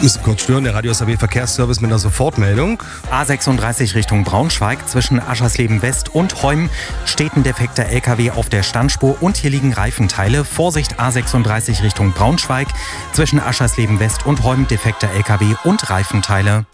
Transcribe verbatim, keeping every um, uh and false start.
Müssen kurz stören, der Radio S A B Verkehrsservice mit einer Sofortmeldung. A sechsunddreißig Richtung Braunschweig zwischen Aschersleben West und Heum steht ein defekter L K W auf der Standspur und hier liegen Reifenteile. Vorsicht, A sechsunddreißig Richtung Braunschweig zwischen Aschersleben West und Heum defekter L K W und Reifenteile.